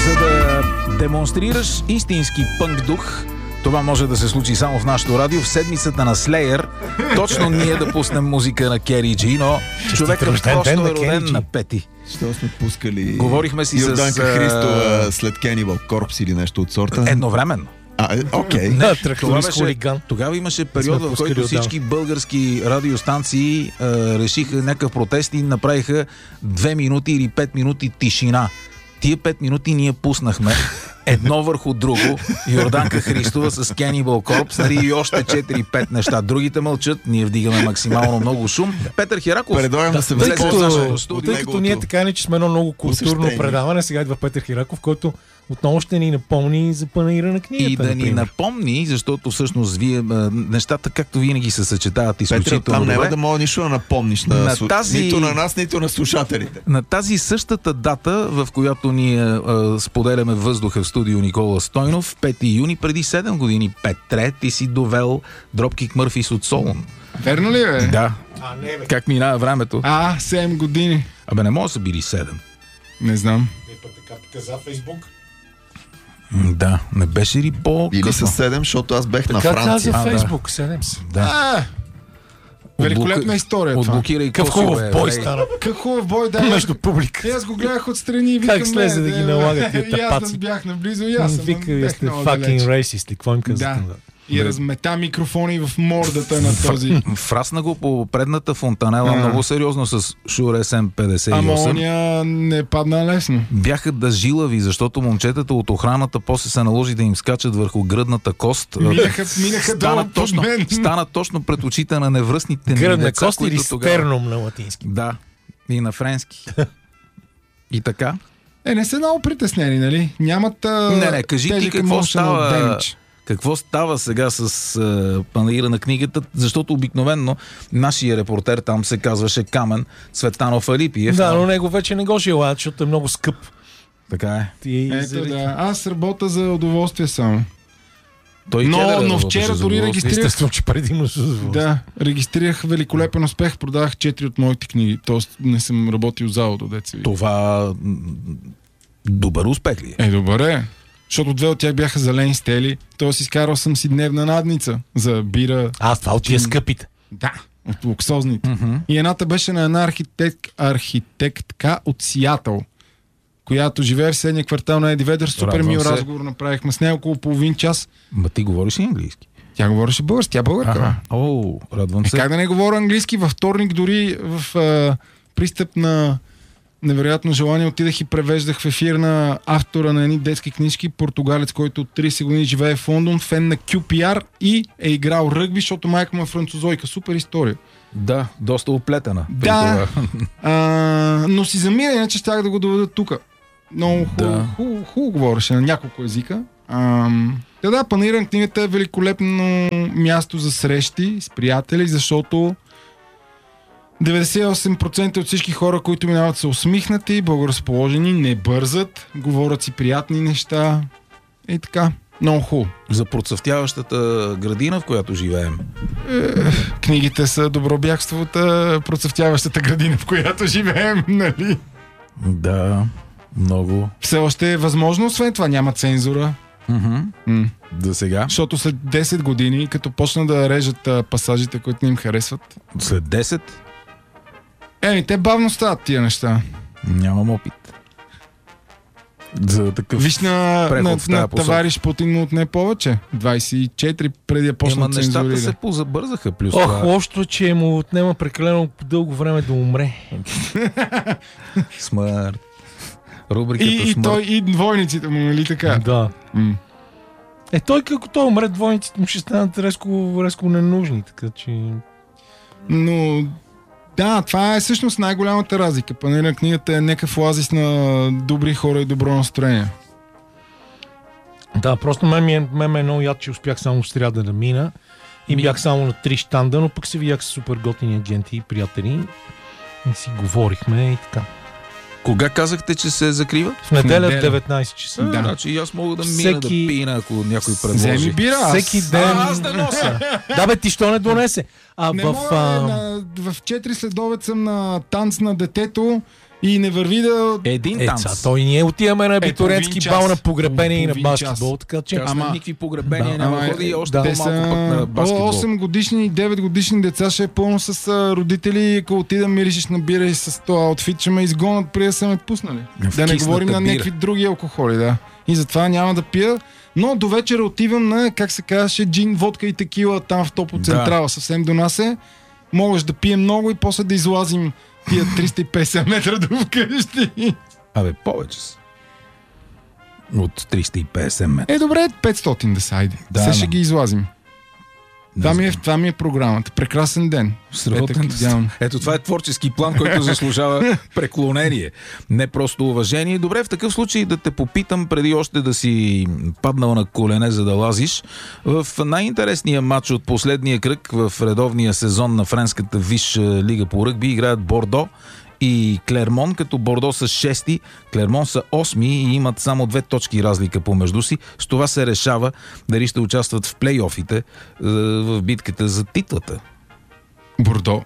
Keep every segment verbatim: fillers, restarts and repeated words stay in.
За да демонстрираш истински пънк дух, това може да се случи само в нашото радио в седмицата на Slayer. Точно ние да пуснем музика на Кери Джи, но човекът просто е роден на пети. Що сме пускали Говорихме си Йорданка с... Христова след Cannibal Corpse или нещо от сорта? Едновременно. А, окей. Да, Това тракторист беше, хулиган. тогава имаше период, в който всички български радиостанции а, решиха някакъв протест и направиха две минути или пет минути тишина. Тия пет минути ние пуснахме едно върху друго. Йорданка Христова с Cannibal Corpse, нали, и още четири-пет неща. Другите мълчат, ние вдигаме максимално много шум. Петър Хираков. Предлагам да се Тъй възползваме като, тъй като ние така не, че сме едно много културно посещение. предаване, сега идва Петър Хираков, който отново ще ни напомни за панаира на книгата. И да например. ни напомни, защото всъщност вие а, нещата, както винаги, се съчетават изключително Петър, там добре. няма да мога нищо да напомниш на, На слу... тази- нито на нас, нито на слушателите. На тази същата дата, в която ние а, споделяме въздуха в студио Никола Стойнов, пети юни, преди седем години, Петре, ти си довел Dropkick Murphys от Солун. Верно ли, бе? Да. А, не, бе. Как минава времето? А, седем години. Абе, не може да са били седем. Не знам. Не, път така каза Фейсбук. М, Да, не беше ли по Или с седем, защото аз бех на Така Франция. каза А, да. Фейсбук, седем се. Да. А, великолепна история това. Отблокирай Какъв Косово, хубав бе, бой евреи. стана. Как хубав бой, да. Между публика. И аз го гледах отстрани и викам... Как слезе не, да ги не, налага тия И аз тапаци. да бях наблизо и аз съм. Вика, вие бех сте много fucking далеч. racist. Какво им казвате? Да. И размета микрофони в мордата на този. Фрасна го по предната фонтанела А. много сериозно с Shure Ес Ем петдесет и Ама осем. оня не падна лесно. Бяха да жилави, защото момчетата от охраната после се наложи да им скачат върху гръдната кост. Минаха, минаха долу Стана под точно, мен. стана точно пред очите на невръстните ми Гръдна деца, кост или които тогава... стерном на латински. Да, и на френски. И така. Е, не са много притеснени, нали? Нямат а, Не, не, кажи ти telic какво emotional става, damage. какво става сега с а, панаира на книгата, защото обикновенно нашия репортер там се казваше Камен Цветанов Алипиев. Да, но него вече не го желаят, защото е много скъп. Така е. Ти Ето заради- да. Аз работя за удоволствие само. Той Но- Келер но работеше вчера за дори удоволствие. регистрирах- Естествено, че предимно с удоволствие. Да, регистрирах великолепен успех, продавах четири от моите книги. Тоест не съм работил за аудо, деца. Това м, добър успех ли е? Е, добре. Защото две от тях бяха зелени стели. Тоест изкарал съм си дневна надница за бира. А, това от тия скъпите. Да, от луксозните. Мгм. И едната беше на една архитект, архитектка от Сиатъл, която живее в съседния квартал на Еди Ведър. Супер Радвам мил се. разговор направихме с нея около половин час. Ма ти говориш ли английски? Тя говореше български, тя българка. Аха. О, радвам Е, се. как да не говоря английски? Във вторник дори в а, пристъп на невероятно желание отидах и превеждах в ефир на автора на едни детски книжки, португалец, който от трийсет години живее в Лондон, фен на Кю Пи Ар и е играл ръгби, защото майка му е французойка. Супер история. Да, доста оплетена. при Да. това. А, но си замира, иначе щях да го доведа тук. Много хубаво, Да. хубаво, хубаво говореше на няколко езика. Ам, да, да, панаира на книгата е великолепно място за срещи с приятели, защото деветдесет и осем процента от всички хора, които минават, са усмихнати, благоразположени, не бързат, говорят си приятни неща и така. Много хубаво. За процъфтяващата градина, в която живеем. Книгите са добро бягство от а, процъфтяващата градина, в която живеем, нали? Да, много. Все още е възможно, освен това няма цензура. Мгм. М. За сега. Защото след десет години, като почна да режат а, пасажите, които не им харесват, След десет еми, те бавно стават тия неща. нямам опит. За такъв... Виж на, преход на, в тая на посока. товариш Путин му отне повече. двайсет и четири преди да почна Ема да нещата цензурира. се позабързаха. Плюс Ох, това лошото е, че му отнема прекалено дълго време да умре. смърт. Рубриката И, и смърт. той, и двойниците му, нали така? Да. М. Е, той като той умре, двойниците му ще станат резко, резко ненужни, така че... Но да, това е всъщност най-голямата разлика. Панелът на книгата е някакъв оазис на добри хора и добро настроение. Да, просто мен ми е, мен ме е много яд, че успях само в сряда да мина и Ми- бях само на три щанда, но пък се видях с супер готини агенти и приятели и си говорихме и така. Кога казахте, че се закрива? В неделя в неделя. деветнайсет часа. Да. Значи и аз мога да мина Всеки- да пина, ако някой предложи. Вземи бира. Аз... Всеки ден... А, аз да нося. Да бе, ти що не донесе? А Не в... мога, а... на, в четири следобед съм на танц на детето и не върви да... Един Е, танц. ца, той ние отиваме на абитурентски половин бал час. на погребение и на Половин баскетбол, час. така че... Ама, Ама- никакви погребения Да, няма ама, ходи и още да. Те по-малко са пък на баскетбол. осем годишни и девет годишни деца ще е пълно с а, родители. Ако отида миришеш на бира и с този аутфит, ще ме изгонят преди да са ме пуснали. Да не кисната говорим на бира. някакви други алкохоли, да. И затова няма да пия. Но до вечера отивам на, как се казваше, джин, водка и текила там в Топо Централа. Да. Съвсем до нас е. Можеш да пием много и после да излазим тия триста и петдесет метра до вкъщи. Абе, повече са. От триста и петдесет метра. Е, добре, петстотин да са, айде. Да, Сега ама. ще ги излазим. Не Това ми, е, знам. това ми е програмата. Прекрасен ден. Сработен. Петък, идеално. Ето това е творчески план, който заслужава преклонение. Не просто уважение. Добре, в такъв случай да те попитам, преди още да си паднал на колене, за да лазиш. В най-интересния матч от последния кръг в редовния сезон на френската Висша лига по ръгби играят Бордо и Клермон, като Бордо са шести, Клермон са осми и имат само две точки разлика помежду си. С това се решава дали ще участват в плейофите е, в битката за титлата. Бордо.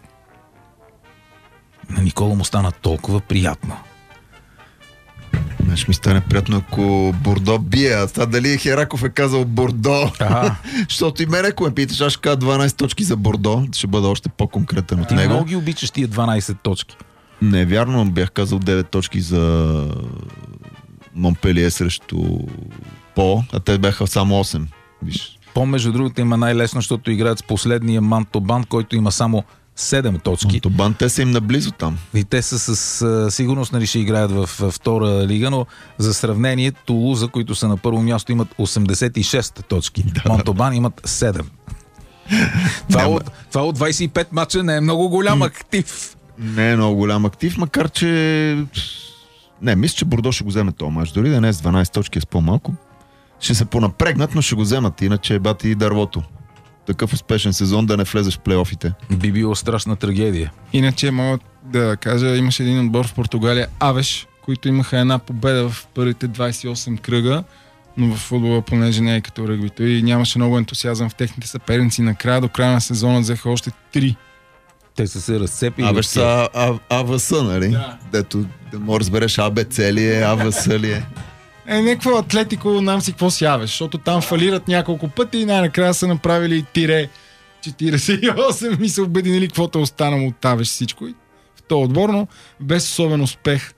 На Никола му стана толкова приятно. Знаеш, ми стане приятно, ако Бордо бие. А това дали Хераков е казал Бордо? Ага. Защото и мен, ако ме питаш, аз ще кажа дванайсет точки за Бордо. Ще бъда още по-конкретен от Ти него. много ги обичаш тия дванайсет точки. Не е вярно, бях казал девет точки за Монпелие срещу По, а те бяха само осем. Виж. По, между другото, има най-лесно, защото играят с последния Мантобан, който има само седем точки. Монтобан, те са им наблизо там. И те са с а, сигурност, нали, ще играят в, в втора лига, но за сравнение Тулуза, които са на първо място, имат осемдесет и шест точки. Да. Монтобан имат седем. това, Няма. от, това от двайсет и пет мача не е много голям актив. Не е много голям актив, макар че... Не, мисля, че Бордо ще го вземе този мач. Дори да не е с дванайсет точки, е с по-малко. Ще се понапрегнат, но ще го вземат. Иначе е бати и дървото. Такъв успешен сезон да не влезеш в плейофите. Би било страшна трагедия. Иначе мога да кажа, имаше един отбор в Португалия, Авеш, които имаха една победа в първите двайсет и осем кръга, но в футбола, понеже не е като ръгбито и нямаше много ентусиазъм в техните съперници. Накрая до края на сезона взеха още три. Те са се разцепили. Абе, са А- АВС, нали? Да. Дето да може да разбереш АБЦ ли е, АВС ли е. Е, някакво Атлетико, нам си какво си Авеш, защото там фалират няколко пъти и най-накрая са направили тире четирийсет и осем и са обединили каквото е останало от Авеш всичко. И в този отбор, но без особен успех.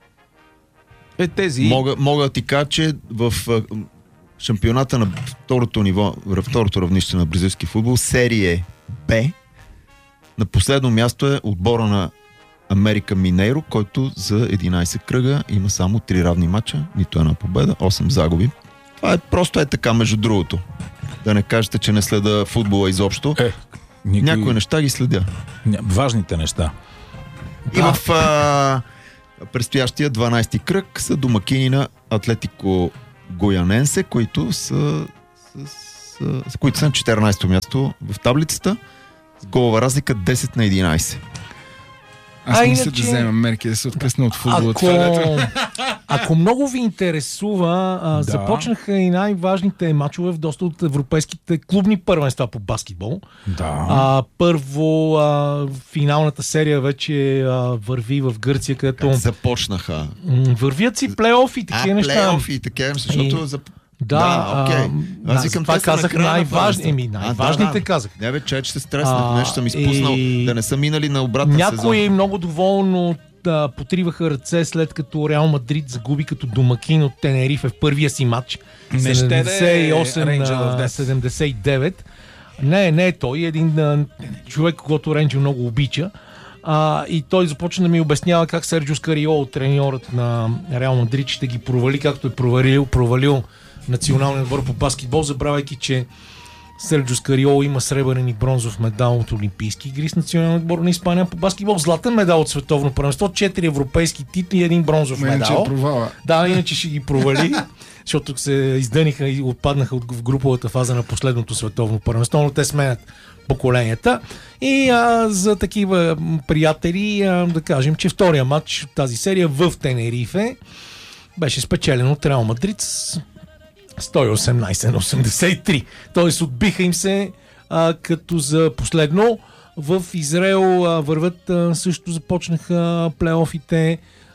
Е, тези... Мога, мога да ти кажа, че в а, шампионата на второто ниво, в второто равнище на бразилски футбол, серия Б, на последно място е отбора на Америка Минейро, който за единайсет кръга има само три равни мача, нито една победа, осем загуби. Това е просто е така, между другото. Да не кажете, че не следа футбола изобщо. Е, никой... Някои неща ги следя. Ня... Важните неща. И в а, предстоящия дванайсети кръг са домакини на Атлетико Гояненсе, които са, с, с, с, които са на четиринайсето място в таблицата с голова разлика десет на единайсет. Аз А, а, мисля иначе- да взема мерки да се откъсна от футбола. Ако, Това лято. ако много ви интересува, а, Да. започнаха и най-важните мачове в доста от европейските клубни първенства по баскетбол. Да. А, първо, а, финалната серия вече а, върви в Гърция, където Как започнаха? м, вървят си плейофи и А, такива неща. плейофи и така, защото... И- За... Да, Да, окей. а, Аз викам, това те са казах накрая на най-важни. първенства. Еми, А, най-важните да, да. казах. Не бе, че, че се стреснах, А, нещо съм изпуснал, и- да не са минали на обратен Някои сезон. много доволно да, потриваха ръце, след като Реал Мадрид загуби като домакин от Тенерифе в първия си матч. Не ще да е седемдесет и осем Angel of на Death. седемдесет и девет. Не, не е той. Един а, човек, когото Ренджо много обича. А, и той започна да ми обяснява как Серджио Скариоло, треньорът на Реал Мадрид, ще ги провали, както е провалил, провалил националния отбор по баскетбол, забравяйки, че Серджио Скариоло има сребърен и бронзов медал от Олимпийски игри с националния отбор на Испания по баскетбол, златен медал от световно първенство, четири европейски титли и един бронзов Ма иначе медал. е провала. Да, иначе ще ги провали, защото се издъниха и отпаднаха от- в груповата фаза на последното световно първенство, но те сменят поколенията. И а, за такива м, приятели, а, да кажем, че втория матч от тази серия в Тенерифе беше спечелен от Реал Мадрид с сто и осемнайсет на осемдесет и три. Тоест отбиха им се, а, като за последно. В Израел а, върват, а, също започнаха плейофите.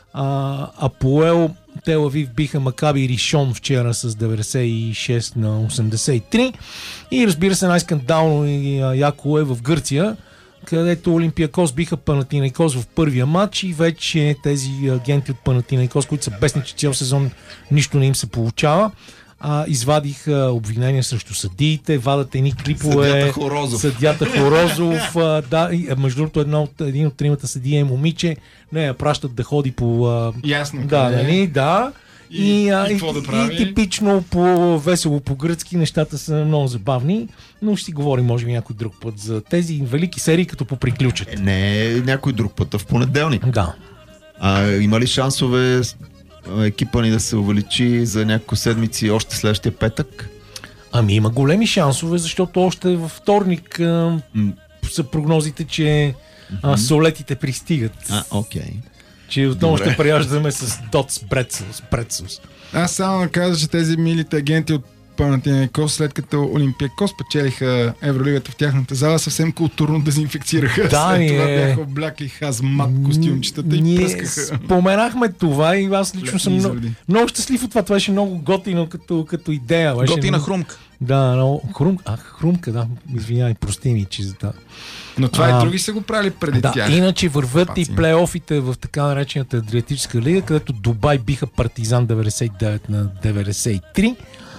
А, Апоел Тел Авив биха Макаби Ришон вчера с деветдесет и шест на осемдесет и три. И разбира се, най-скандално и яко е в Гърция, където Олимпиакос биха Панатинайкос в първия матч и вече тези агенти от Панатинайкос, които са бесни, че цял сезон нищо не им се получава, а, извадих а, обвинения срещу съдиите, вадат едни клипове. Съдията Хорозов. Съдията Хорозов. А, да, и, между другото, едно от, един от тримата съдия е момиче. Не, я пращат да ходи по... А, Ясно. да, нали, да. И, И, а, и, и, да и, прави? и типично по весело по-гръцки нещата са много забавни, но ще си говорим може би някой друг път за тези велики серии, като поприключат. Е, не някой друг път, а в понеделник. Да. А, има ли шансове а, екипа ни да се увеличи за няколко седмици още следващия петък? Ами има големи шансове, защото още във вторник а, М. са прогнозите, че а, солетите пристигат. А, окей. Че отново Добре. ще преяждаме с Дотс Брецелс. Брецелс. Аз само да кажа, че тези милите агенти от Панатинайкос, след като Олимпиакос печелиха Евролигата в тяхната зала, съвсем културно дезинфекцираха. Да, след ние- това бяха облякли хазмат костюмчетата и Ние пръскаха. споменахме това и аз лично съм много, Изради. много щастлив от това. Това беше много готино като, като идея. Беше Готина много- хрумка. Да, но хрум, а, хрумка, да. Извинявай, прости ми, че за това. Но това А, и други са го правили преди Да, тях. иначе върват Паци. и плейофите в така наречената Адриатическа лига, където Дубай биха Партизан деветдесет и девет на деветдесет и три.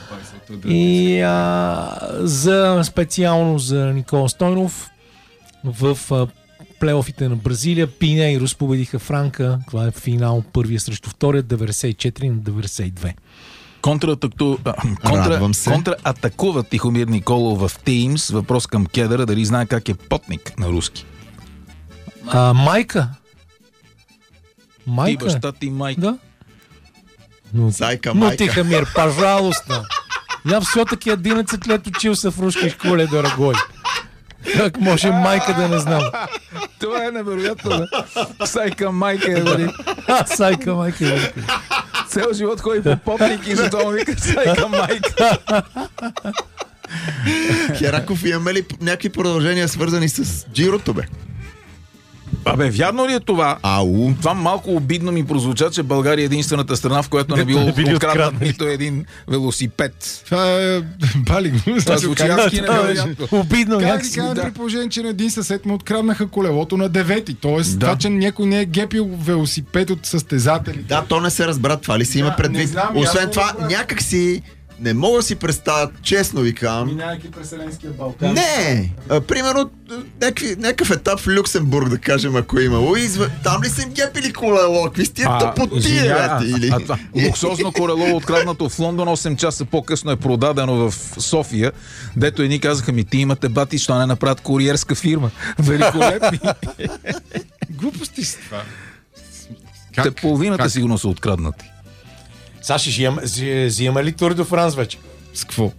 И а, за, специално за Никола Стойнов в а, плейофите на Бразилия Пинейрос победиха Франка. Това е финал първия срещу втория, деветдесет и четири на деветдесет и две. Контратакту... а, Контра... Радвам се. Контратакува Тихомир Николов в Teams. Въпрос към Кедъра, дали знае как е потник на руски. А, майка. Ти Майка. баща, ти майка. Да. Ну, Зайка, ну майка. Тихомир, пожалуйста. Я все-таки одиннадцать лет учился в русской школе, дорогой. Как може майка да не знам? Това е невероятно. Да? Сайка майка е, нали? А, сайка майка. е. Цел живот ходи по потник и затова му вика сайка майка. Хераков, имаме ли някакви продължения свързани с Джирото, бе? Абе, вярно ли е това? Ау. Това малко обидно ми прозвуча, че България е единствената страна, в която не било не били откраднат откраднати. нито един велосипед. Това е бали го. Това Значи, звучи как- адски невероятно. Обидно Как да някакси. кажем, да. при положение, че на един съсед му откраднаха колелото на девети. Тоест, Да. това, че някой не е гепил велосипед от състезатели. Да, то не се разбра, това ли си има Да, предвид? не знам, Освен ясно това, разбрах. някак си не мога да си представя, честно ви казвам. Минайки през Селенския Балкан. Не! А, примерно, някакви, някакъв етап в Люксембург, да кажем, ако е имало. Изв... Там ли са им гепили колело? Какви сте тъпоти, извиня, бе, ти, или? а, това, луксозно колело, откраднато в Лондон, осем часа по-късно е продадено в София, дето едни казаха ми, ти имате бати, що не направят куриерска фирма. Великолепни. Глупости с това. Те половината Как? сигурно са откраднати. Саши, взимаме- взи- взимаме ли Тур де Франс вече? С какво?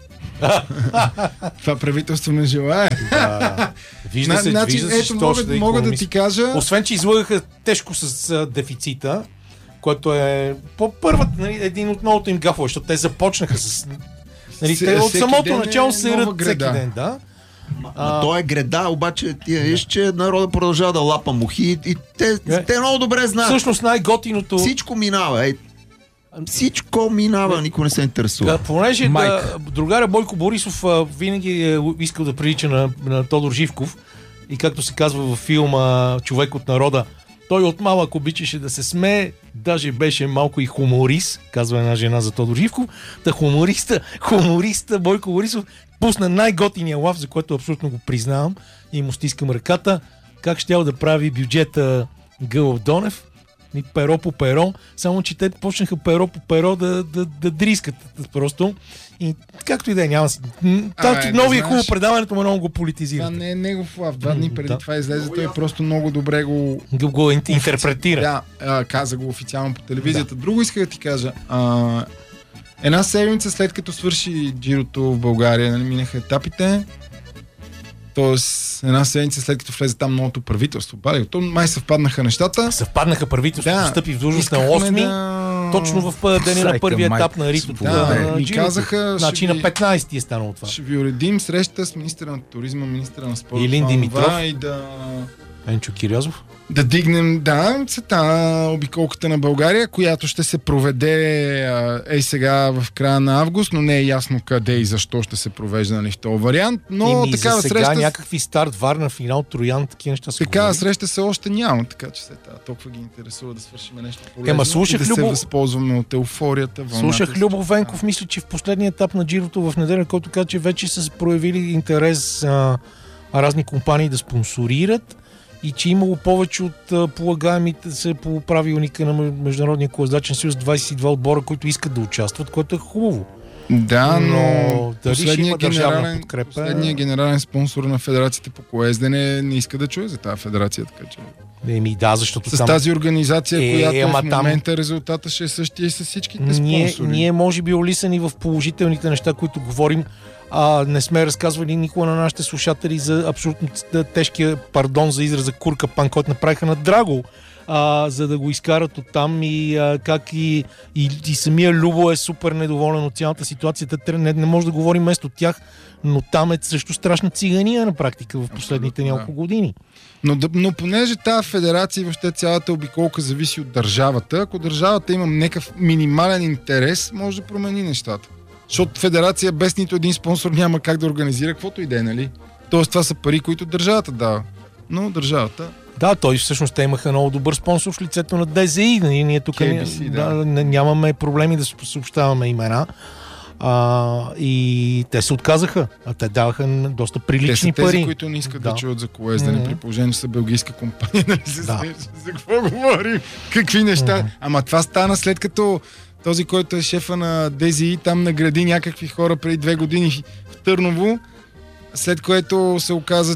Това правителство не желае. Вижда се, Значи, вижда се, ето, че мога, ще мога да икономист. ти кажа... Освен, че излъгаха тежко с а, дефицита, което е по първата, нали, един от многото им гафове, защото те започнаха с... Нали, Се- те от всеки самото ден е начало се нова рът всеки греда. ден, да. А, то е греда, обаче ти виж, че народа продължава да лапа мухи и те, Е. те много добре знаят. Всъщност най-готиното... Всичко минава. Е, всичко минава, никой не се интересува. Да, понеже да, Майка. другаря Бойко Борисов а, винаги е искал да прилича на, на Тодор Живков и както се казва във филма Човек от народа, той от малък обичаше да се смее, даже беше малко и хуморист, казва една жена за Тодор Живков. Та хумориста, хумориста Бойко Борисов пусна най-готиния лав, за което абсолютно го признавам и му стискам ръката, как щял да прави бюджета Гълъв Донев. И перо по перо, само че те почнаха перо по перо да, да, да дрискат просто. И както и да е, няма си. Тази Абе, новия да хубаво знаеш- предаването, но много го Това политизират. не е негов лав. Два дни преди Да. това излезе, той просто много добре го... Го, го ин- интерпретира. Да, а, каза го официално по телевизията. Друго иска да ти кажа. А, една седмица след като свърши джирото в България, нали, минаха етапите, тоест една седмица след като влезе там новото правителство. Бали, то май съвпаднаха нещата. Съвпаднаха правителството, Да, встъпи в длъжност на искахме осми, да- точно в а, деня на Сайка първия майка. етап на ритото. Да, на ми джирото. казаха, ще Значи ви- на петнайсети е станало това. Ще ви уредим среща с министъра на туризма, министъра на спорта. Илин това, Димитров. това, И да... Енчо Кирязов. Да дигнем, да, цета обиколката на България, която ще се проведе ей сега в края на август, но не е ясно къде и защо ще се провежда, нали, в този вариант. Но и такава за сега среща... някакви старт, Варна, финал, Троян, такива неща са. Такава среща се още няма, така че се толкова ги интересува да свършим нещо полезно. Ема, слушах и да Любо... се възползваме от еуфорията. Слушах Любо Венков, мисля, че в последния етап на Джирото в неделя, който каза, че вече са проявили интерес а, разни компании да спонсорират и че имало повече от а, полагаемите се по правилника на Международния колездачен съюз двайсет и два отбора, които искат да участват, което е хубаво. Да, но последният генерален, последния генерален спонсор на Федерацията по колездене не иска да чуе за тази федерация, така че... Еми да, защото с там... тази организация, е, която е, в момента там... резултата ще е същия и с всичките ние, спонсори. Ние може би олисани в положителните неща, които говорим, а не сме разказвали никога на нашите слушатели за абсолютно тежкия, пардон за израза, курка пан, който направиха на Драго, а, за да го изкарат оттам и а, как и, и, и самия Любо е супер недоволен от цялата ситуация. Не, не може да говорим вместо тях, но там е също страшна цигания на практика в последните няколко години. Но, но понеже тази федерация и въобще цялата обиколка зависи от държавата, ако държавата има някакъв минимален интерес, може да промени нещата. Защото федерация без нито един спонсор няма как да организира каквото и да е, нали? Тоест това са пари, които държавата дава. Но държавата... Да, той всъщност те имаха много добър спонсор в лицето на ДЗИ. Ние, ние тук Кей Би Си, да, да. нямаме проблеми да съобщаваме имена. А, и те се отказаха, а те даваха доста прилични те са тези, пари. Тези, които не искат да, да чуят за колездене, mm-hmm. при положение, че са белгийска компания. Нали се да. За какво говорим? Какви неща? Mm-hmm. Ама това стана след като този, който е шефа на ДЗИ, там награди някакви хора преди две години в Търново, след което се оказа,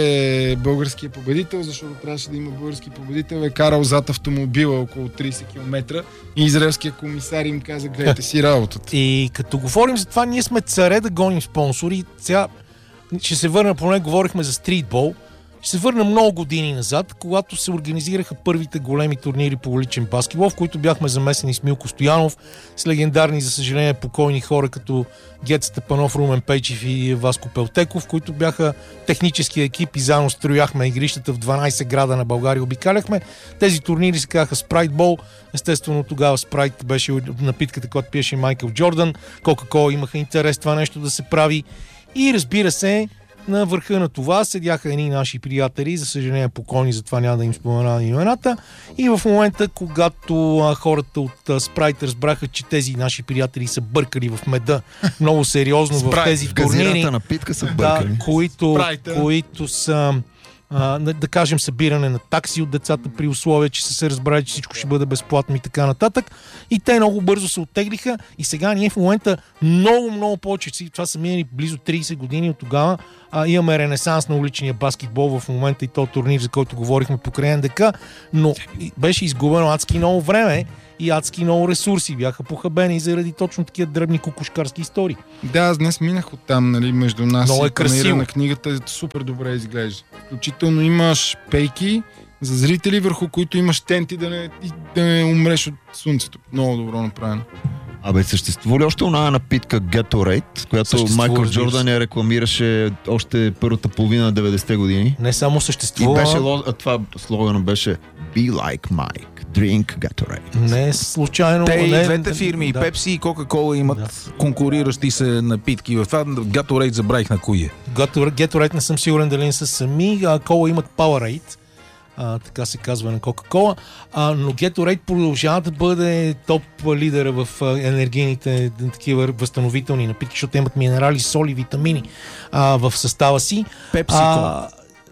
че българският победител, защото трябваше да има български победител, е карал зад автомобила около трийсет километра и израелският комисар им каза, гледайте си работата. И като говорим за това, ние сме царе да гоним спонсори. Сега ще се върна, поне говорихме за стритбол, ще се върна много години назад, когато се организираха първите големи турнири по уличен баскетбол, в които бяхме замесени с Милко Стоянов, с легендарни, за съжаление, покойни хора като Гец Степанов, Румен Пейчев и Васко Пелтеков, които бяха технически екип и заедно строяхме игрищата в дванайсет града на България, обикаляхме. Тези турнири се казаха Спрайтбол. Естествено, тогава Спрайт беше напитката, която пиеше Майкъл Джордан. Кока-кола имаха интерес това нещо да се прави. И разбира се, на върха на това седяха едни наши приятели, за съжаление покойни, затова няма да им споменавам имената. И в момента, когато а, хората от а, Спрайт разбраха, че тези наши приятели са бъркали в меда много сериозно в тези турнири, напитка са бъркали. Да, които, които са а, да кажем събиране на такси от децата при условие, че са се разбрали, че всичко ще бъде безплатно и така нататък. И те много бързо се оттеглиха и сега ние в момента много, много повече, това са минали близо трийсет години от тогава, а, имаме ренесанс на уличния баскетбол в момента и то турнир, за който говорихме покрай НДК, но беше изгубено адски много време и адски много ресурси бяха похабени заради точно такива дребни кукушкарски истории. Да, аз днес минах оттам, нали, между нас много и е красиво. на книгата супер добре изглежда. Включително имаш пейки за зрители, върху които имаш тенти да не, да не умреш от слънцето. Много добро направено. Абе, съществува ли още оная напитка Gatorade, която Майкъл Джордан я рекламираше още първата половина на деветдесетте години? Не само съществува... И беше, това слогана беше Be like Mike, drink Gatorade. Не случайно... Те не, и двете фирми, да. Пепси и Кока-Кола имат да. конкуриращи се напитки. В това Gatorade забравих на кои е. Gatorade не съм сигурен дали не са сами, а Кола имат Powerade. А, така се казва на Кока-Кола, а, но Gatorade продължава да бъде топ лидера в а, енергийните такива възстановителни напитки, защото имат минерали, соли, витамини а, в състава си. PepsiCo.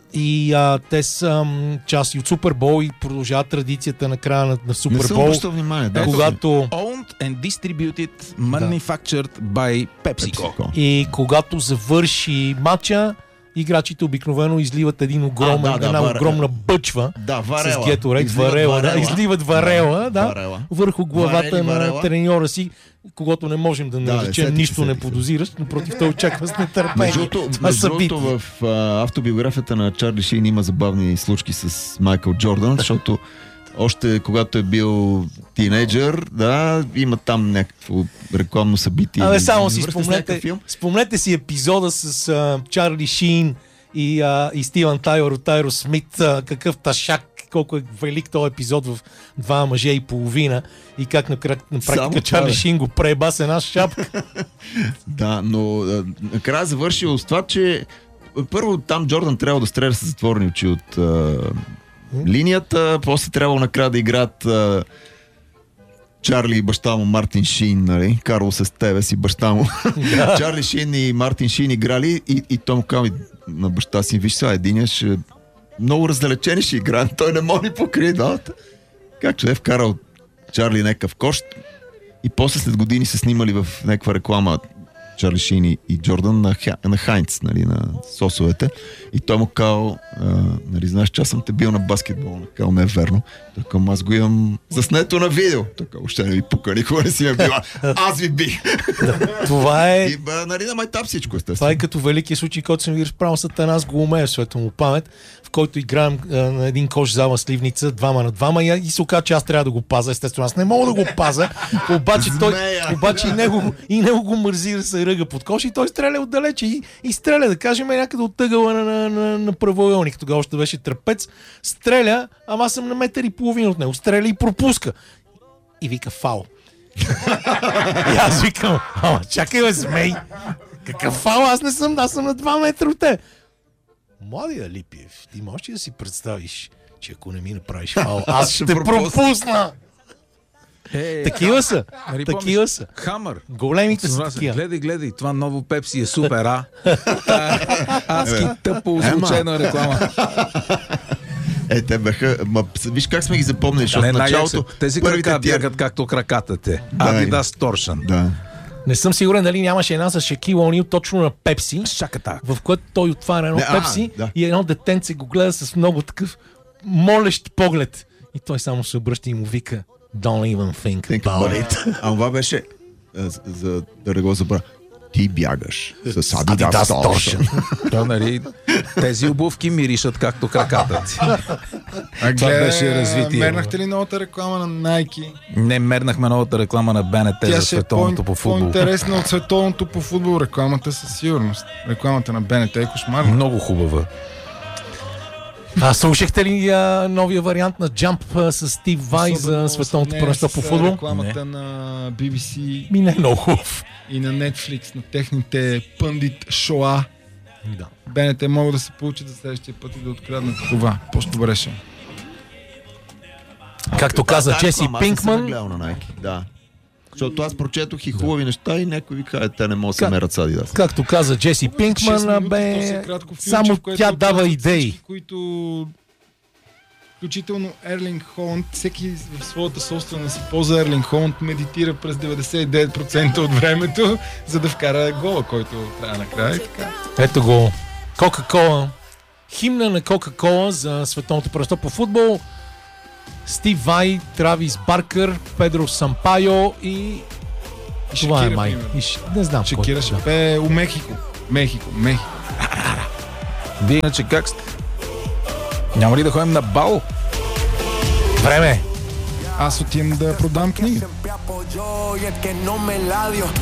И а, те са м, част и от Супербол и продължават традицията на края на, на Супербол. Не съм внимание, да. Когато... Owned and distributed, manufactured by PepsiCo. PepsiCo. И когато завърши матча, играчите обикновено изливат един огромен, а, да, да, една вар... огромна бъчва да, варела. с Gatorade, варела, да, изливат варела, да, варела. Върху главата Варели, на варела. Треньора си, когато не можем да наречем, да, нищо сетих, не подозираш, напротив, той очаква с нетърпение. Между другото, в а, автобиографията на Чарли Шин има забавни случки с Майкъл Джордан, защото още когато е бил тинейджър, да, има там някакво рекламно събитие. Абе, само си спомнете, спомнете си епизода с а, Чарли Шин и, а, и Стивън Тайлър от Аеросмит, а, какъв ташак, колко е велик този епизод в Два мъже и половина и как на, на практика Чарли Шин го преба с една шапка. Да, но а, накрая завършил с това, че първо там Джордан трябва да стреля с затворени очи от а, линията, после трябвало накрая да играят а, Чарли и баща му Мартин Шин, нали? Карло с тебе си баща му. Да. Чарли Шин и Мартин Шин играли и, и той му казва на баща си, виж сега, единия ще много раздалечени ще играем, той не може ни покрие двамата. Както е вкарал Чарли някакъв кощ и после след години се снимали в някаква реклама Чарли Шин и Джордан на, на Хайнц, нали, на сосовете. И той му казал, нали, знаеш, че аз съм те бил на баскетбол. Казал, не е верно. Той казал, аз го имам заснето на видео. Той казал, още не ви пука, никога не си ме била. Аз ви бих. Да, това е... И, бе, нали, на майтап всичко, естествено. Това е като великия случай, който съм ви разправил с Атанас Голомеев, светла му памет, в който играем а, на един кош зала сливница, двама на двама, и, и се оказа, че аз трябва да го паза. Естествено, аз не мога да го паза, обаче, той, обаче и, него, и него го мързи да се ръга под кош и той стреля отдалече и, и стреля, да кажем, някъде от тъгъла на, на, на, на правоъгълник. Тогава още беше трапец. Стреля, ама аз съм на метър и половина от него. Стреля и пропуска. И вика фаул. И аз викам, ама чакай бе, змей. Какъв фаул? Аз не съм, аз съм на два метра от те. Младия Липиев, ти можеш ли да си представиш, че ако не ми направиш фаул, аз ще пропусна. Hey, такива са. Нали, такива са. Хамър. Големите са такива. Гледай, гледай, това ново Пепси е супер, а? Адски тъпо случайна реклама. Е, те бяха... Ма, виж как сме ги запомнили, защото в началото... Тези крака бягат както краката те. Adidas Torsion. Да. Не съм сигурен дали нямаше една с Шакил Онил точно на Пепси, Шаката, в което той отваря едно не, Пепси а, да. и едно детенце го гледа с много такъв молещ поглед. И той само се обръща и му вика Don't even think, think about it. it. А това беше, за, за да не го забравя, ти бягаш с Adidas Torsion. Да, нали, тези обувки миришат както краката ти. А това беше развитие. Мернахте ли новата реклама на Nike? Не, мернахме новата реклама на БНТ Тя за световното по футбол. Тя ще е по-интересна от световното по футбол. Рекламата със сигурност. Рекламата на БНТ е кошмарна. Много хубава. А слушахте ли а, новия вариант на Jump а, с Стив Вай за световното първенство по футбол? Рекламата не. На Би Би Си. Ми не е много хубав. И на Netflix, на техните пъндит шоа. Да. БНТ могат да се получат за следващия път и да откраднат това. По-добре ще. Както каза да, Джеси Пинкман. Да. Защото аз прочетох и хубави да. неща и някой ви казва, те не могат да се мерят с Adidas. Както каза Джеси Пинкман, бе, само тя дава идеи. Всички, които... Включително Ерлинг Холанд, всеки в своята собствена си поза Ерлинг Холанд медитира през деветдесет и девет процента от времето, за да вкара гола, който трябва накрая. Така. Ето го. Кока-кола. Химна на Кока-кола за световното първенство по футбол. Стив Вай, Травис Баркър, Педро Сампайо и... и това Шакира, е май. И ш... Не знам. Шакира ще пее у Мехико. Мехико, Мехико. Вие иначе как сте? Няма ли да ходим на бал? Време! Аз отивам да продам книги.